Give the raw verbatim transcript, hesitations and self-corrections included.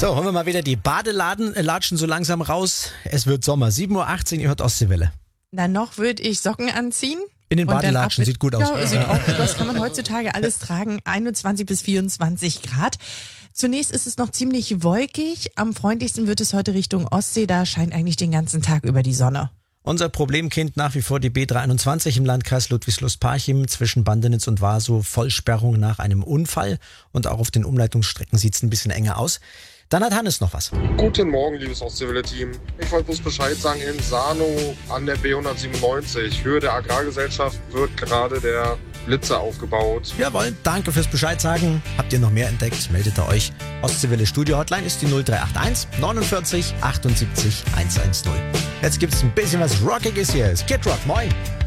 So, holen wir mal wieder die Badeladen, äh, latschen so langsam raus. Es wird Sommer. sieben Uhr achtzehn, ihr hört Ostseewelle. Dann noch würde ich Socken anziehen. In den Und dann Badelatschen, ab- sieht gut aus. Ja, sieht auch gut aus. Kann man heutzutage alles tragen. einundzwanzig bis vierundzwanzig Grad. Zunächst ist es noch ziemlich wolkig. Am freundlichsten wird es heute Richtung Ostsee. Da scheint eigentlich den ganzen Tag über die Sonne. Unser Problemkind nach wie vor die B dreihunderteinundzwanzig im Landkreis Ludwigslust-Parchim zwischen Bandenitz und Warsow. Vollsperrung nach einem Unfall. Und auch auf den Umleitungsstrecken sieht es ein bisschen enger aus. Dann hat Hannes noch was. Guten Morgen, liebes Ostseewelle-Team. Ich wollte bloß Bescheid sagen, in Sarnow an der B hundertsiebenundneunzig, Höhe der Agrargesellschaft, wird gerade der Blitzer aufgebaut. Jawohl, danke fürs Bescheid sagen. Habt ihr noch mehr entdeckt, meldet ihr euch. Ostseewelle Studio Hotline ist die null drei acht eins neunundvierzig achtundsiebzig hundertzehn. Jetzt gibt's ein bisschen was Rockiges hier. Skid Rock, moin.